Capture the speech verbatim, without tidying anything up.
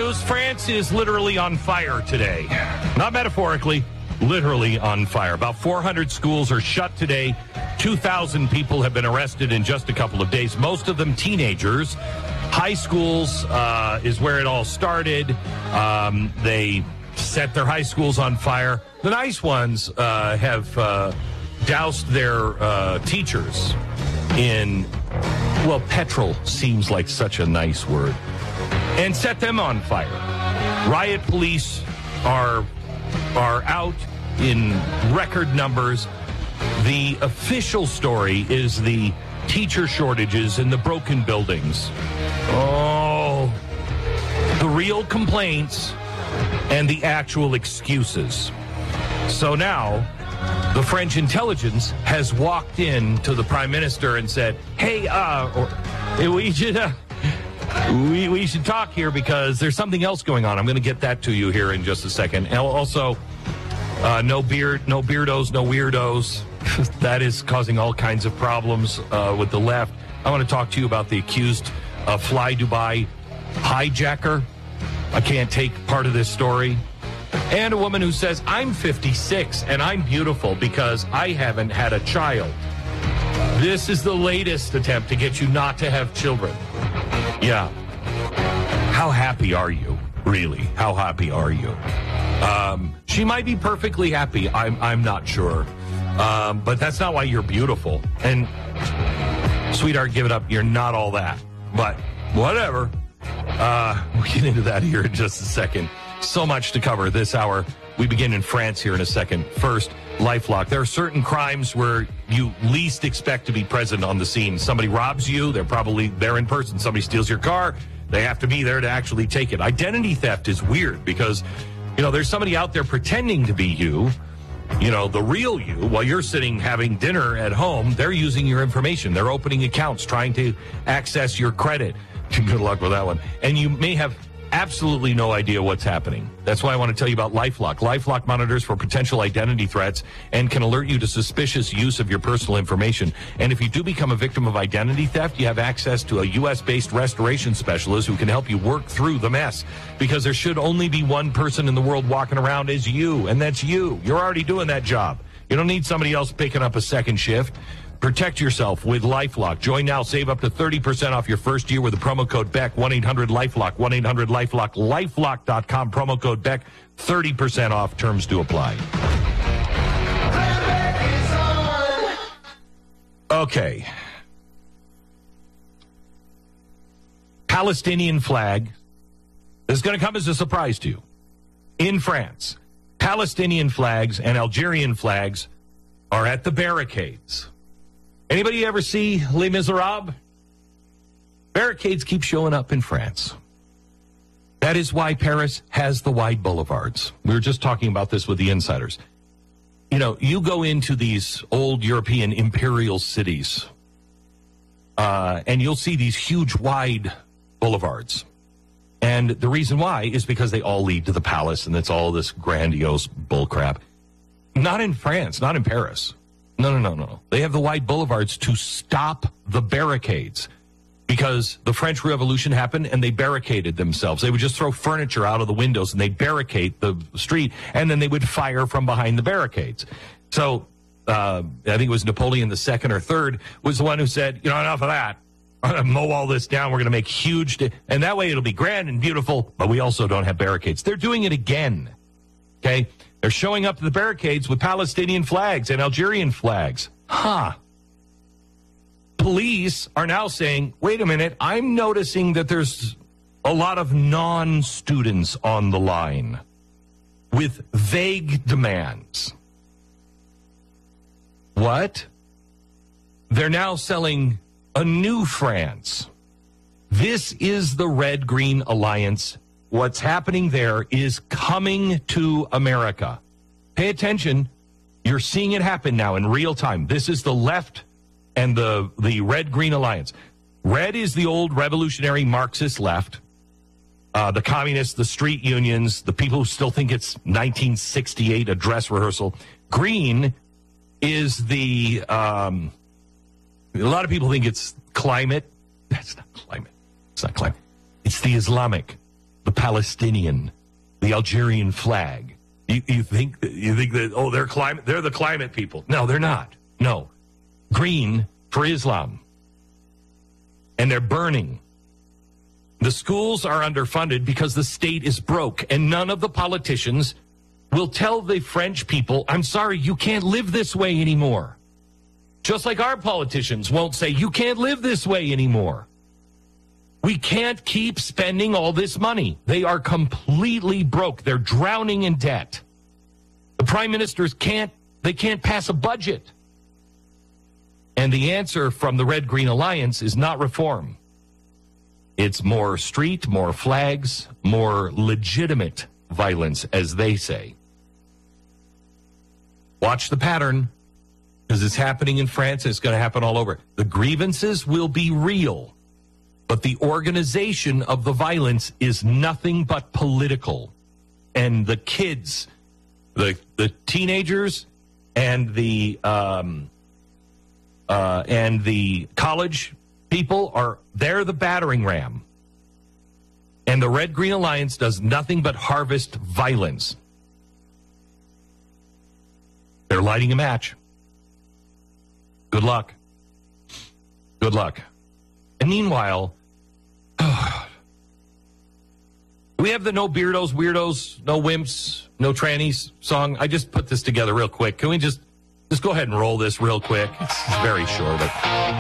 news. France is literally on fire today. Not metaphorically, literally on fire. About four hundred schools are shut today. two thousand people have been arrested in just a couple of days, most of them teenagers. High schools uh, is where it all started. Um, they set their high schools on fire. The nice ones uh, have uh, doused their uh, teachers in, well, petrol seems like such a nice word, and set them on fire. Riot police are are out in record numbers. The official story is the teacher shortages and the broken buildings. Oh, the real complaints and the actual excuses. So now, the French intelligence has walked in to the prime minister and said, hey, uh, or, we should... Uh, We we should talk here because there's something else going on. I'm going to get that to you here in just a second. And also, uh, no beard, no beardos, no weirdos. That is causing all kinds of problems uh, with the left. I want to talk to you about the accused uh, Fly Dubai hijacker. I can't take part of this story. And a woman who says, I'm fifty-six and I'm beautiful because I haven't had a child. This is the latest attempt to get you not to have children. Yeah. How happy are you, really? How happy are you? Um, she might be perfectly happy. I'm I'm not sure. Um, but that's not why you're beautiful. And, sweetheart, give it up. You're not all that. But whatever. Uh, we'll get into that here in just a second. So much to cover this hour. We begin in France here in a second. First, LifeLock. There are certain crimes where you least expect to be present on the scene. Somebody robs you, they're probably there in person. Somebody steals your car, they have to be there to actually take it. Identity theft is weird because, you know, there's somebody out there pretending to be you, you know, the real you, while you're sitting having dinner at home. They're using your information. They're opening accounts, trying to access your credit. Good luck with that one. And you may have absolutely no idea what's happening. That's why I want to tell you about LifeLock. LifeLock monitors for potential identity threats and can alert you to suspicious use of your personal information. And if you do become a victim of identity theft, you have access to a U S-based restoration specialist who can help you work through the mess. Because there should only be one person in the world walking around as you, and that's you. You're already doing that job. You don't need somebody else picking up a second shift. Protect yourself with LifeLock. Join now. Save up to thirty percent off your first year with the promo code Beck. one eight hundred LifeLock. one eight hundred LifeLock. LifeLock dot com. Promo code Beck. thirty percent off. Terms do apply. Okay. Palestinian flag. This is going to come as a surprise to you. In France, Palestinian flags and Algerian flags are at the barricades. Anybody ever see Les Miserables? Barricades keep showing up in France. That is why Paris has the wide boulevards. We were just talking about this with the insiders. You know, you go into these old European imperial cities, uh, and you'll see these huge, wide boulevards. And the reason why is because they all lead to the palace, and it's all this grandiose bullcrap. Not in France, not in Paris. No, no, no, no. They have the wide boulevards to stop the barricades because the French Revolution happened and they barricaded themselves. They would just throw furniture out of the windows and they'd barricade the street, and then they would fire from behind the barricades. So uh, I think it was Napoleon the Second or Third was the one who said, you know, enough of that. I'm going to mow all this down. We're going to make huge, di- and that way it'll be grand and beautiful, but we also don't have barricades. They're doing it again, okay? They're showing up to the barricades with Palestinian flags and Algerian flags. Huh. Police are now saying, wait a minute, I'm noticing that there's a lot of non-students on the line with vague demands. What? They're now selling a new France. This is the Red-Green Alliance. What's happening there is coming to America. Pay attention. You're seeing it happen now in real time. This is the left and the, the Red-Green Alliance. Red is the old revolutionary Marxist left. Uh, the communists, the street unions, the people who still think it's nineteen sixty-eight, a dress rehearsal. Green is the, um, a lot of people think it's climate. That's not climate. It's not climate. It's the Islamic. the Palestinian, the Algerian flag. You, you think that, you think that, oh, they're climate, they're the climate people. No, they're not. No. Green for Islam. And they're burning. The schools are underfunded because the state is broke, and none of the politicians will tell the French people, I'm sorry, you can't live this way anymore. Just like our politicians won't say, you can't live this way anymore. We can't keep spending all this money. They are completely broke. They're drowning in debt. The prime ministers can't, they can't pass a budget. And the answer from the Red Green Alliance is not reform. It's more street, more flags, more legitimate violence, as they say. Watch the pattern, because it's happening in France and it's going to happen all over. The grievances will be real, but the organization of the violence is nothing but political. And the kids, the the teenagers, and the um, uh, and the college people are they're the battering ram. And the Red Green Alliance does nothing but harvest violence. They're lighting a match. Good luck. Good luck. And meanwhile, oh, we have the no beardos, weirdos, no wimps, no trannies song. I just put this together real quick. Can we just just go ahead and roll this real quick? It's very short. But